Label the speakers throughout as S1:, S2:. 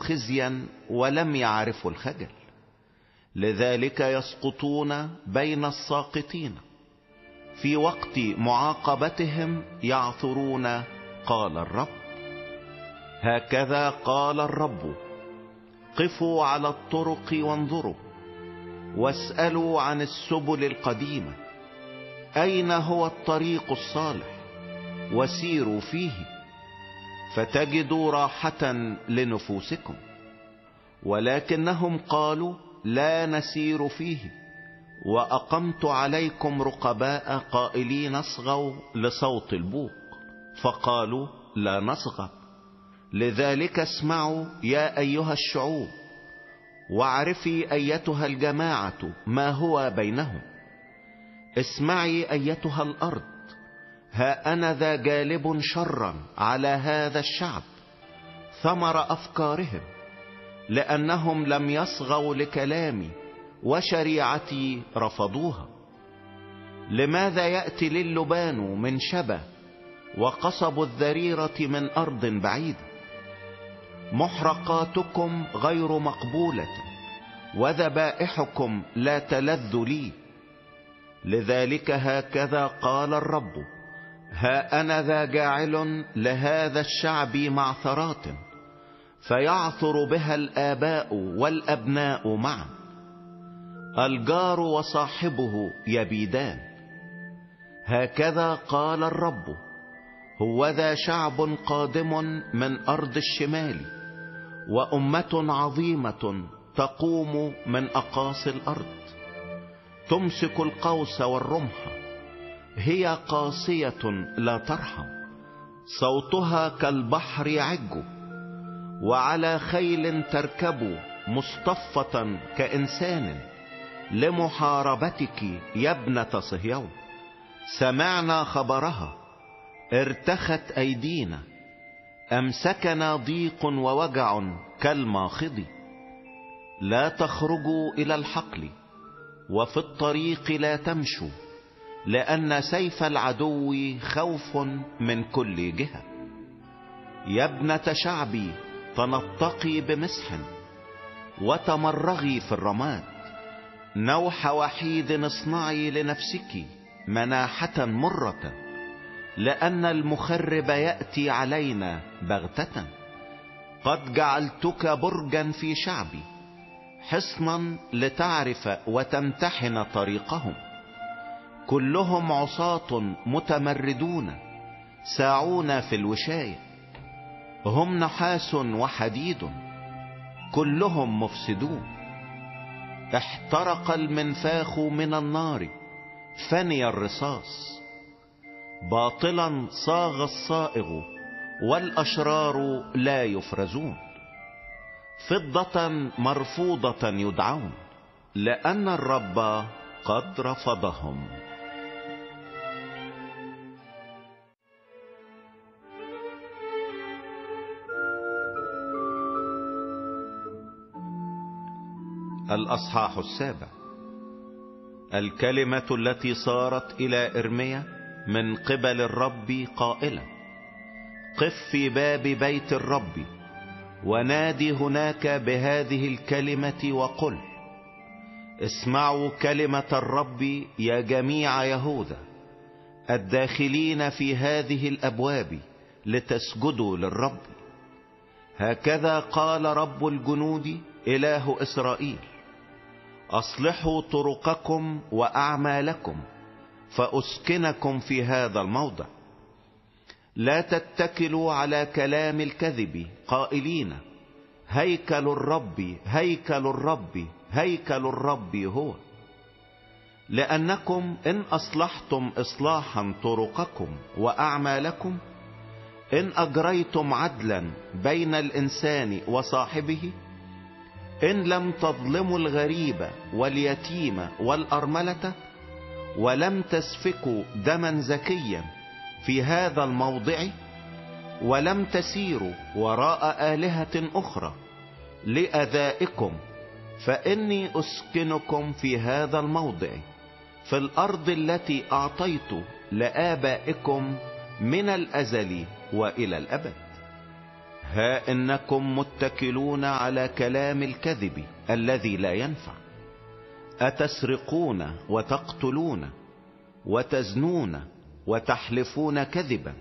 S1: خزيا ولم يعرفوا الخجل، لذلك يسقطون بين الساقطين، في وقت معاقبتهم يعثرون، قال الرب. هكذا قال الرب: قفوا على الطرق وانظروا، واسألوا عن السبل القديمة، أين هو الطريق الصالح، وسيروا فيه، فتجدوا راحة لنفوسكم. ولكنهم قالوا: لا نسير فيه، وأقمت عليكم رقباء قائلين اصغوا لصوت البوق، فقالوا: لا نصغى. لذلك اسمعوا يا أيها الشعوب، واعرفي أيتها الجماعة ما هو بينهم. اسمعي أيتها الأرض، ها أنا ذا جالب شرا على هذا الشعب، ثمر أفكارهم، لأنهم لم يصغوا لكلامي، وشريعتي رفضوها. لماذا يأتي للبان من شبه، وقصب الذريرة من أرض بعيدة؟ محرقاتكم غير مقبولة، وذبائحكم لا تلذ لي. لذلك هكذا قال الرب: ها أنا ذا جاعل لهذا الشعب معثرات، فيعثر بها الآباء والأبناء معا، الجار وصاحبه يبيدان. هكذا قال الرب: هو ذا شعب قادم من أرض الشمال، وأمة عظيمة تقوم من أقاصي الأرض، تمسك القوس والرمح، هي قاسية لا ترحم، صوتها كالبحر يعج، وعلى خيل تركب مصطفة كإنسان، لمحاربتك يا ابنة صهيون. سمعنا خبرها، ارتخت أيدينا، أمسكنا ضيق ووجع كالماخض. لا تخرجوا إلى الحقل، وفي الطريق لا تمشوا، لأن سيف العدو خوف من كل جهة. يا ابنة شعبي، تنطقي بمسح، وتمرغي في الرماد. نوح وحيد اصنعي لنفسك مناحة مرة، لأن المخرب يأتي علينا بغتة. قد جعلتك برجا في شعبي، حصنا لتعرف وتمتحن طريقهم. كلهم عصاة متمردون، ساعون في الوشاية، هم نحاس وحديد، كلهم مفسدون. احترق المنفاخ من النار، فني الرصاص. باطلا صاغ الصائغ، والأشرار لا يفرزون. فضة مرفوضة يدعون، لأن الرب قد رفضهم. الأصحاح 7. الكلمة التي صارت إلى إرميا من قبل الرب قائلة: قف في باب بيت الرب، ونادي هناك بهذه الكلمة وقل: اسمعوا كلمة الرب يا جميع يهوذا، الداخلين في هذه الأبواب، لتسجدوا للرب. هكذا قال رب الجنود إله إسرائيل: أصلحوا طرقكم وأعمالكم، فأسكنكم في هذا الموضع. لا تتكلوا على كلام الكذب قائلين: هيكل الرب هيكل الرب هيكل الرب هو. لأنكم إن أصلحتم إصلاحا طرقكم وأعمالكم، إن أجريتم عدلا بين الإنسان وصاحبه، إن لم تظلموا الغريب واليتيم والأرملة، ولم تسفكوا دما زكيا في هذا الموضع، ولم تسيروا وراء آلهة أخرى لأذائكم، فإني أسكنكم في هذا الموضع، في الأرض التي أعطيت لآبائكم من الأزل وإلى الأبد. ها إنكم متكلون على كلام الكذب الذي لا ينفع. أتسرقون وتقتلون وتزنون وتحلفون كذبا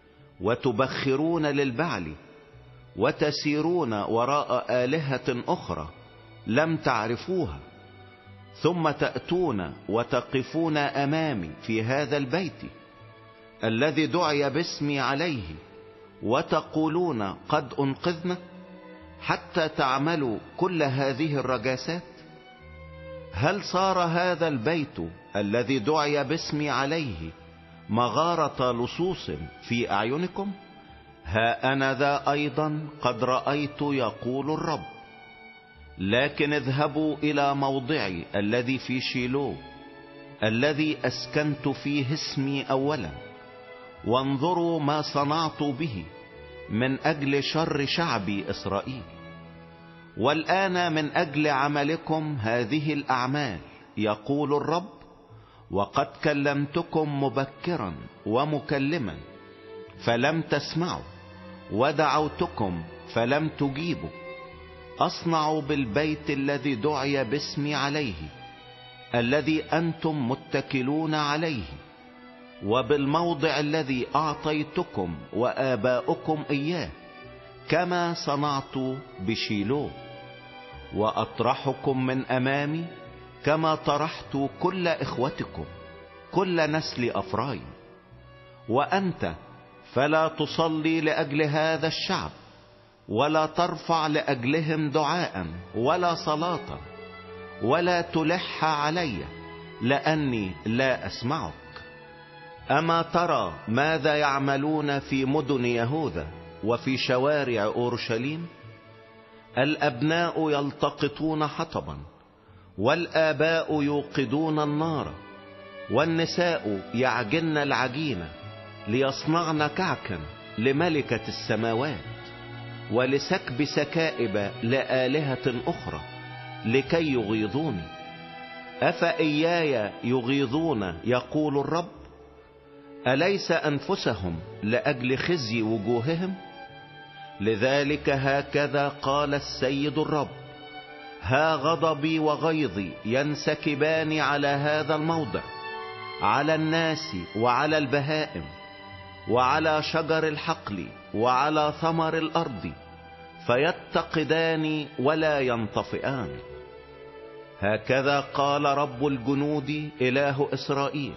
S1: وتبخرون للبعل وتسيرون وراء آلهة أخرى لم تعرفوها، ثم تأتون وتقفون أمامي في هذا البيت الذي دعي باسمي عليه وتقولون قد أنقذنا، حتى تعملوا كل هذه الرجاسات؟ هل صار هذا البيت الذي دعي باسمي عليه مغارة لصوص في أعينكم؟ ها أنا ذا أيضا قد رأيت يقول الرب. لكن اذهبوا إلى موضعي الذي في شيلو الذي أسكنت فيه اسمي أولا، وانظروا ما صنعت به من أجل شر شعبي إسرائيل. والآن من أجل عملكم هذه الأعمال يقول الرب، وقد كلمتكم مبكرا ومكلما فلم تسمعوا، ودعوتكم فلم تجيبوا، أصنع بالبيت الذي دعي باسمي عليه الذي أنتم متكلون عليه، وبالموضع الذي أعطيتكم وآباؤكم إياه، كما صنعت بشيلو، وأطرحكم من أمامي كما طرحت كل إخوتكم كل نسل أفرايم. وأنت فلا تصلي لأجل هذا الشعب، ولا ترفع لأجلهم دعاء ولا صلاة، ولا تلح علي لأني لا أسمعك. أما ترى ماذا يعملون في مدن يهوذا وفي شوارع أورشليم؟ الأبناء يلتقطون حطبا، والآباء يوقدون النار، والنساء يعجن العجين ليصنعن كعكا لملكة السماوات، ولسكب سكائب لآلهة أخرى لكي يغيظوني. أفإياي يغيظون يقول الرب؟ أليس أنفسهم لأجل خزي وجوههم؟ لذلك هكذا قال السيد الرب: ها غضبي وغيظي ينسكبان على هذا الموضع، على الناس وعلى البهائم وعلى شجر الحقل وعلى ثمر الأرض، فيتقدان ولا ينطفئان. هكذا قال رب الجنود إله إسرائيل: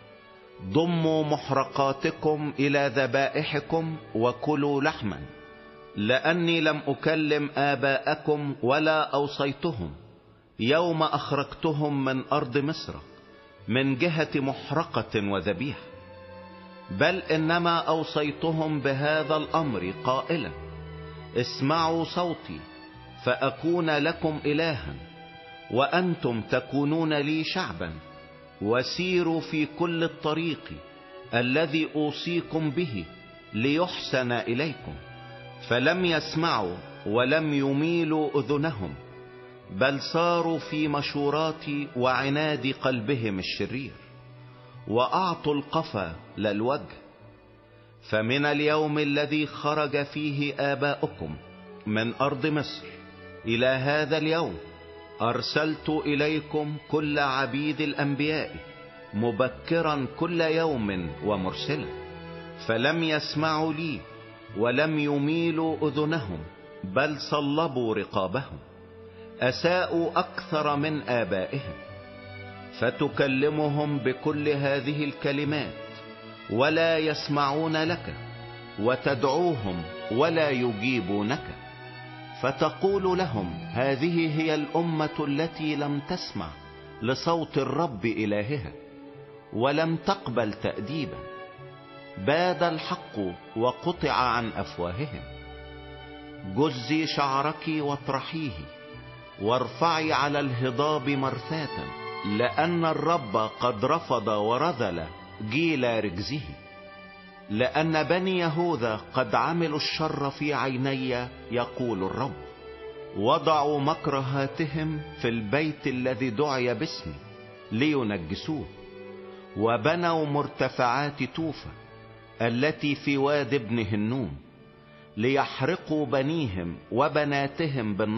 S1: ضموا محرقاتكم إلى ذبائحكم وكلوا لحما، لأني لم أكلم آباءكم ولا أوصيتهم يوم أخرجتهم من أرض مصر من جهة محرقة وذبيحة، بل إنما أوصيتهم بهذا الأمر قائلا: اسمعوا صوتي فأكون لكم إلها، وأنتم تكونون لي شعبا، وسيروا في كل الطريق الذي أوصيكم به ليحسن إليكم. فلم يسمعوا ولم يميلوا أذنهم، بل صاروا في مشورات وعناد قلبهم الشرير، وأعطوا القفا للوجه. فمن اليوم الذي خرج فيه آباؤكم من أرض مصر إلى هذا اليوم أرسلت إليكم كل عبيد الأنبياء مبكرا كل يوم ومرسلا، فلم يسمعوا لي ولم يميلوا أذنهم، بل صلبوا رقابهم، أساءوا أكثر من آبائهم. فتكلمهم بكل هذه الكلمات ولا يسمعون لك، وتدعوهم ولا يجيبونك. فتقول لهم: هذه هي الأمة التي لم تسمع لصوت الرب إلهها، ولم تقبل تأديبا. باد الحق وقطع عن أفواههم. جزي شعرك واطرحيه، وارفعي على الهضاب مرثاة، لأن الرب قد رفض ورذل جيل رجزه. لأن بني يهوذا قد عملوا الشر في عيني يقول الرب، وضعوا مكرهاتهم في البيت الذي دعي باسمي لينجسوه، وبنوا مرتفعات توفى التي في واد ابن هنوم، ليحرقوا بنيهم وبناتهم بالنار